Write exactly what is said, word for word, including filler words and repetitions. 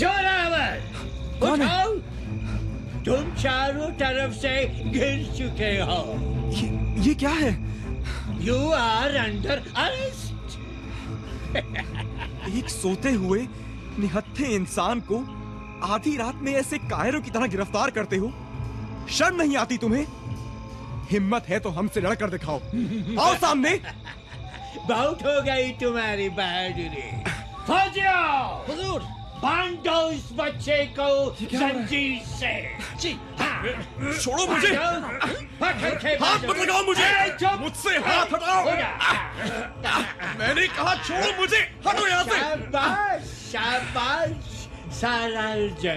जोरावर कौन है? उठाओ, तुम चारों तरफ से गिर चुके हो। ये, ये क्या है? You are under arrest. एक सोते हुए निहत्थे इंसान को आधी रात में ऐसे कायरों की तरह गिरफ्तार करते हो? शर्म नहीं आती तुम्हें? हिम्मत है तो हमसे लड़कर दिखाओ। आओ सामने। बहुत हो गई तुम्हारी बहादुरी। फौजियों, हुजूर, बांध दो इस बच्चे को जंजीर से। जी। हाँ। छोड़ो मुझे। पकड़ के हाथ मत लगाओ मुझे। ए, चुप। मुझसे हाथ हटाओ। हो जा। मैंने कहा छोड़ो मुझे। हटो यहाँ से। शाबाश, शाबाश, सारा